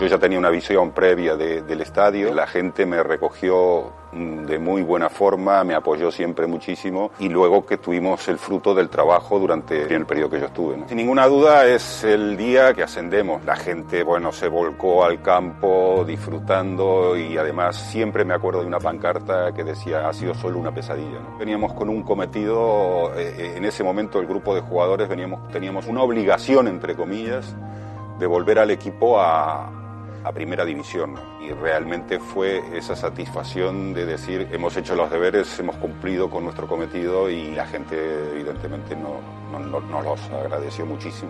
Yo ya tenía una visión previa del estadio, la gente me recogió de muy buena forma, me apoyó siempre muchísimo y luego que tuvimos el fruto del trabajo durante el periodo que yo estuve, ¿no? Sin ninguna duda es el día que ascendemos. La gente, se volcó al campo disfrutando y además siempre me acuerdo de una pancarta que decía ha sido solo una pesadilla, ¿no? Veníamos con un cometido, en ese momento el grupo de jugadores teníamos una obligación, entre comillas, de volver al equipo a primera división, ¿no? Y realmente fue esa satisfacción de decir hemos hecho los deberes, hemos cumplido con nuestro cometido y la gente evidentemente nos los agradeció muchísimo.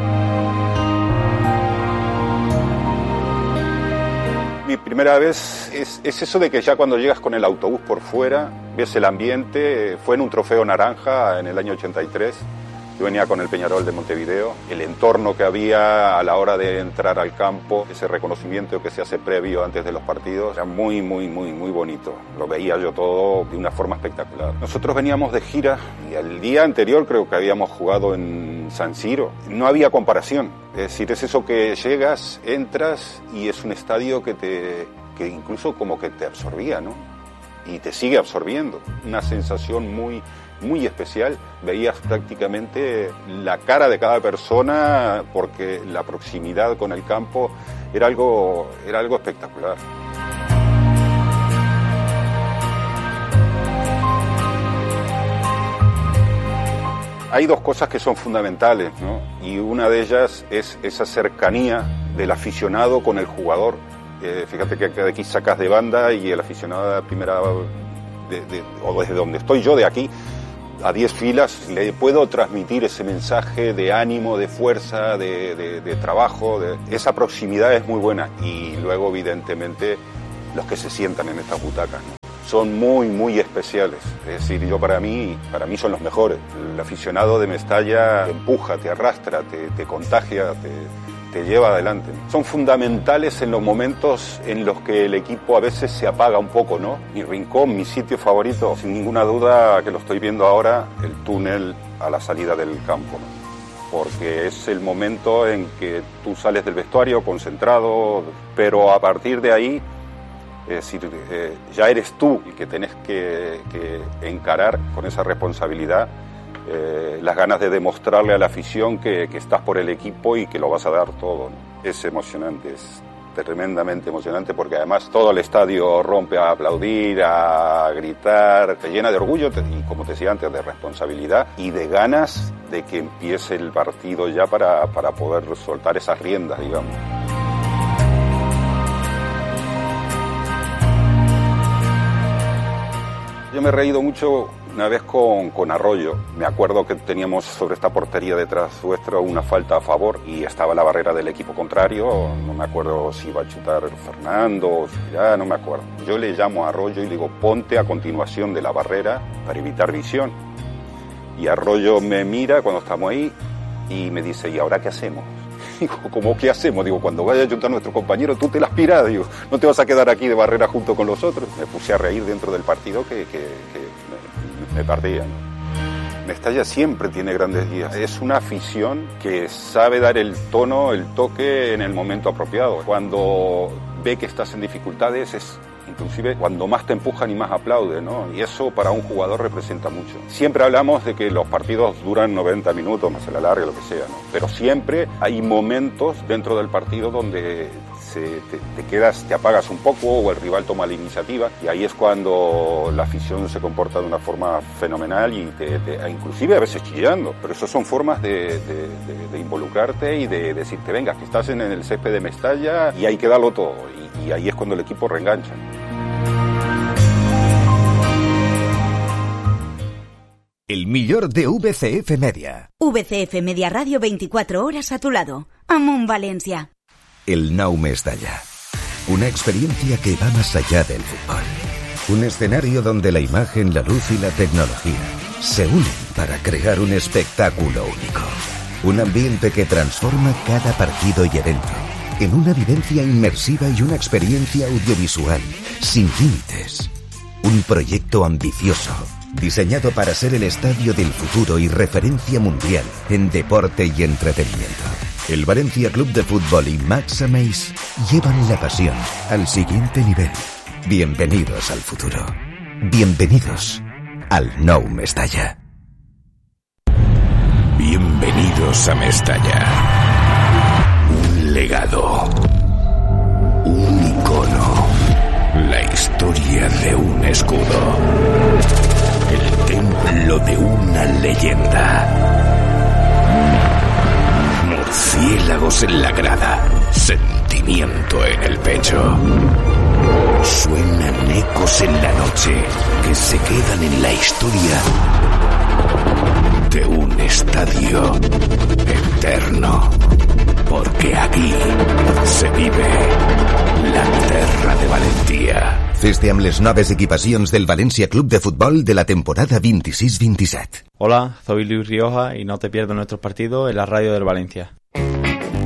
Mi primera vez es eso de que ya cuando llegas con el autobús por fuera, ves el ambiente, fue en un trofeo naranja en el año 83. Yo venía con el Peñarol de Montevideo, el entorno que había a la hora de entrar al campo, ese reconocimiento que se hace previo antes de los partidos, era muy bonito. Lo veía yo todo de una forma espectacular. Nosotros veníamos de gira y el día anterior creo que habíamos jugado en San Siro. No había comparación, es decir, es eso que llegas, entras y es un estadio que incluso como que te absorbía, ¿no? Y te sigue absorbiendo. Una sensación muy especial, veías prácticamente la cara de cada persona porque la proximidad con el campo era algo espectacular. Hay dos cosas que son fundamentales, ¿no? Y una de ellas es esa cercanía del aficionado con el jugador. Fíjate que aquí sacas de banda y el aficionado de la primera o desde donde estoy yo, de aquí a 10 filas, le puedo transmitir ese mensaje de ánimo, de fuerza, de trabajo. Esa proximidad es muy buena y luego evidentemente los que se sientan en estas butacas, ¿no? Son muy especiales, es decir, para mí son los mejores. El aficionado de Mestalla te empuja, te arrastra, te contagia, te lleva adelante. Son fundamentales en los momentos en los que el equipo a veces se apaga un poco, ¿no? Mi rincón, mi sitio favorito, sin ninguna duda que lo estoy viendo ahora, el túnel a la salida del campo, ¿no? Porque es el momento en que tú sales del vestuario concentrado, pero a partir de ahí, es decir, ya eres tú el que tenés que encarar con esa responsabilidad las ganas de demostrarle a la afición que estás por el equipo y que lo vas a dar todo, ¿no? Es emocionante, es tremendamente emocionante porque además todo el estadio rompe a aplaudir, a gritar, te llena de orgullo y, como te decía antes, de responsabilidad y de ganas de que empiece el partido ya para poder soltar esas riendas, digamos. Yo me he reído mucho una vez con Arroyo. Me acuerdo que teníamos sobre esta portería detrás nuestra una falta a favor y estaba la barrera del equipo contrario. No me acuerdo si iba a chutar Fernando o si ya, no me acuerdo. Yo le llamo a Arroyo y le digo, ponte a continuación de la barrera para evitar visión. Y Arroyo me mira cuando estamos ahí y me dice, ¿y ahora qué hacemos? Digo, ¿cómo qué hacemos? Digo, cuando vaya a chutar nuestro compañero, tú te las pirás, digo, no te vas a quedar aquí de barrera junto con los otros. Me puse a reír dentro del partido que me partían. Mestalla siempre tiene grandes días. Es una afición que sabe dar el tono, el toque en el momento apropiado. Cuando ve que estás en dificultades es inclusive cuando más te empujan y más aplauden, ¿no? Y eso para un jugador representa mucho. Siempre hablamos de que los partidos duran 90 minutos, más el alargue, lo que sea, ¿no? Pero siempre hay momentos dentro del partido donde te quedas, te apagas un poco o el rival toma la iniciativa y ahí es cuando la afición se comporta de una forma fenomenal y inclusive a veces chillando, pero eso son formas de involucrarte y de decirte, venga, que estás en el césped de Mestalla y hay que darlo todo y ahí es cuando el equipo reengancha. El millor de VCF Media. VCF Media Radio, 24 horas a tu lado. Amunt Valencia. El Nou Mestalla. Una experiencia que va más allá del fútbol. Un escenario donde la imagen, la luz y la tecnología se unen para crear un espectáculo único. Un ambiente que transforma cada partido y evento en una vivencia inmersiva y una experiencia audiovisual sin límites. Un proyecto ambicioso, diseñado para ser el estadio del futuro y referencia mundial en deporte y entretenimiento. El Valencia Club de Fútbol y Max Ameis llevan la pasión al siguiente nivel. Bienvenidos al futuro. Bienvenidos al Nou Mestalla. Bienvenidos a Mestalla. Un legado. Un icono. La historia de un escudo. El templo de una leyenda. Murciélagos en la grada, sentimiento en el pecho. Suenan ecos en la noche que se quedan en la historia de un estadio eterno. Porque aquí se vive la terra de Valentía. Fes-te amb les noves equipacions del Valencia Club de Fútbol de la temporada 26-27. Hola, soy Luis Rioja y no te pierdas nuestros partidos en la radio del Valencia.